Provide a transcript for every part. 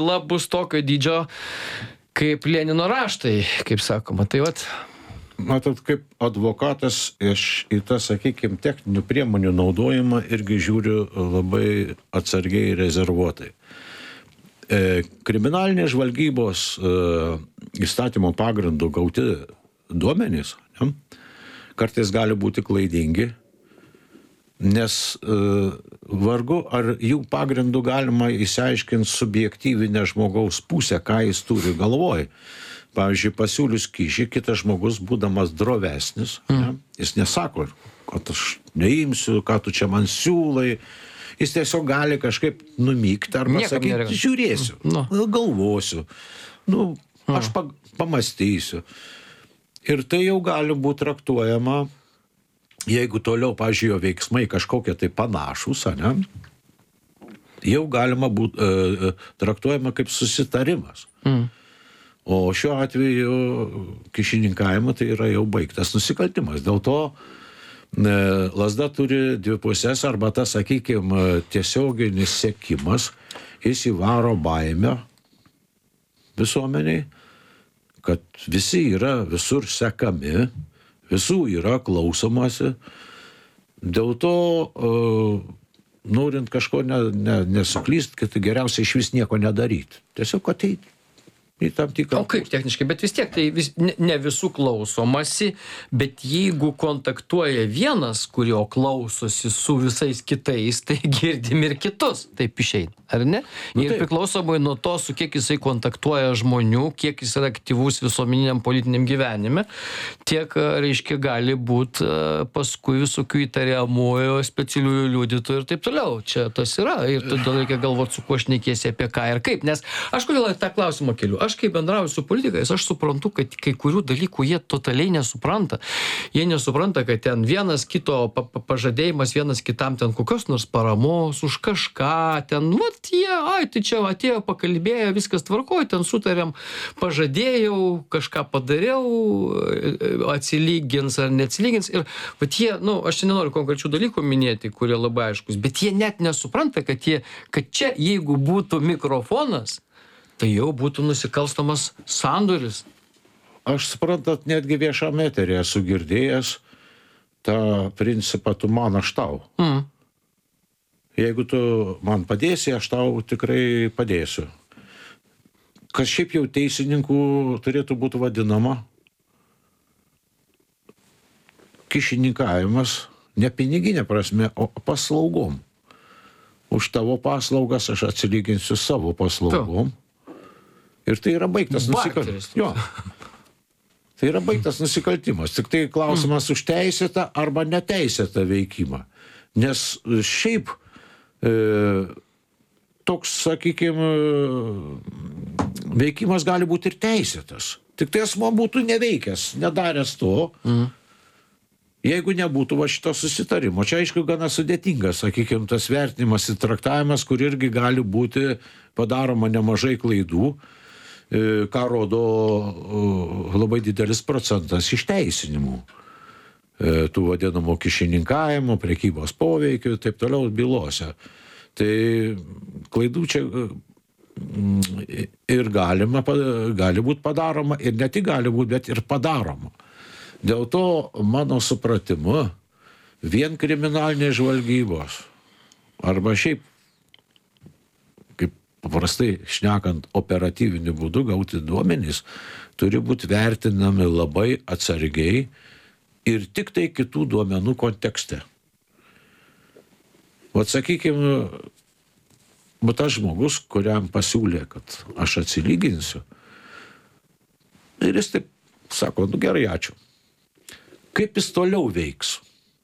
byla bus tokio dydžio, kaip Lenino raštai, kaip sakoma. Tai vat. Matot, kaip advokatas aš į tą, sakykime, techninių priemonių naudojimą irgi žiūriu labai atsargiai ir rezervuotai. Kriminalinės žvalgybos įstatymo pagrindų gauti duomenys kartais gali būti klaidingi, nes vargu ar jų pagrindų galima išsiaiškinti subjektyvinę žmogaus pusę, ką jis turi galvoj. Pavyzdžiui, pasiūlius kyšį, kitas žmogus, būdamas drovesnis, jis nesako, kad aš neimsiu, ką tu čia man siūlai. Jis tiesiog gali kažkaip numykti arba sakyti, žiūrėsiu, galvosiu, aš pamastysiu. Ir tai jau gali būti traktuojama, jeigu toliau, pavyzdžiui, jo veiksmai kažkokie tai panašus, jau galima būti traktuojama kaip susitarimas. O šiuo atveju kyšininkavimo tai yra jau baigtas nusikaltimas. Dėl to lazda turi dvi pusės, arba tas, sakykime, tiesioginis sekimas, jis įvaro baimę visuomeniai, kad visi yra visur sekami, visų yra klausomasi. Dėl to, norint kažko nesuklyst, kad geriausia iš vis nieko nedaryti. Tiesiog ateiti. O kaip techniškai, bet vis tiek tai ne visų klausomasi, bet jeigu kontaktuoja vienas, kurio klausosi su visais kitais, tai girdim ir kitus, taip išeina, ar ne? Ir priklausomai nuo to, su kiek jisai kontaktuoja žmonių, kiek jis yra aktyvus visuomeniniam politiniam gyvenime, tiek, reiškia, gali būti paskui visokių įtariamųjų, specialiųjų liudytojų ir taip toliau. Čia tas yra ir todėl reikia galvoti, su kuo šnekėsi, apie ką ir kaip. Nes aš kodėl tą klausimą keliu. Aš kai bendrauju su politikais, aš suprantu, kad kai kurių dalykų jie totaliai nesupranta. Jie nesupranta, kad ten vienas kito pažadėjimas, vienas kitam ten kokios nors paramos už kažką, ten, tai čia atėjo, pakalbėjo, viskas tvarkoja, ten sutarėm, pažadėjau, kažką padariau, atsilygins ar neatsilygins. Ir jie, aš čia nenoriu konkrečių dalykų minėti, kurie labai aiškus, bet jie net nesupranta, kad čia, jeigu būtų mikrofonas, tai jau būtų nusikalstamas sandoris. Aš suprantat, netgi viešam eterį esu girdėjęs tą principą, tu man, aš tau. Jeigu tu man padėsi, aš tau tikrai padėsiu. Kas šiaip jau teisininkų turėtų būti vadinama kyšininkavimas, ne piniginė prasme, o paslaugom. Už tavo paslaugas aš atsilyginsiu savo paslaugom. Ir tai yra baigtas nusikaltimas. Jo. Tai yra baigtas nusikaltimas. Tik tai klausimas už teisėtą arba neteisėtą veikimą. Nes šiaip toks, sakykime, veikimas gali būti ir teisėtas. Tik tai asmuo būtų neveikęs, nedaręs to, jeigu nebūtų šito susitarimo. Čia, aišku, gana sudėtingas, sakykime, tas vertinimas ir traktavimas, kur irgi gali būti padaroma nemažai klaidų, ką rodo labai didelis procentas išteisinimų. Tų vadinamų kyšininkavimo, prekybos poveikių ir taip toliau bylose. Tai klaidų čia ir gali būti padaroma, ir ne tik gali būti, bet ir padaroma. Dėl to, mano supratimu, vien kriminalinės žvalgybos, arba šiaip, paprastai šnekant, operatyviniu būdu gauti duomenys, turi būti vertinami labai atsargiai ir tik tai kitų duomenų kontekste. Sakykime, tas žmogus, kuriam pasiūlė, kad aš atsilyginsiu, ir jis taip sako, gerai, ačiū. Kaip jis toliau veiks?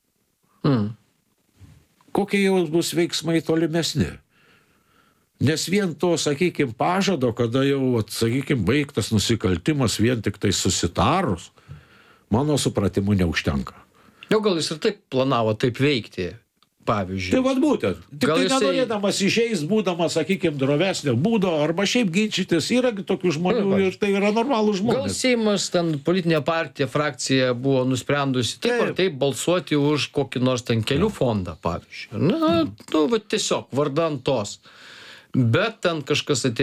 Kokie jau bus veiksmai tolimesni? Nes vien to, sakykime, pažado, kada jau, sakykime, baigtas nusikaltimas vien tik tai susitarus, mano supratimu neužtenka. Jau gal jis ir taip planavo taip veikti, pavyzdžiui. Tai būtent. Tik tai nenorėdamas išeis, būdamas, sakykime, drovesnio būdo, arba šiaip ginčytis, yra tokių žmonių ir tai yra normalų žmonės. Gal Seimas, ten politinė partija, frakcija buvo nusprendusi taip ar taip balsuoti už kokį nors ten kelių fondą, pavyzdžiui. Tiesiog, vardan tos. Bet ten kažkas atėjo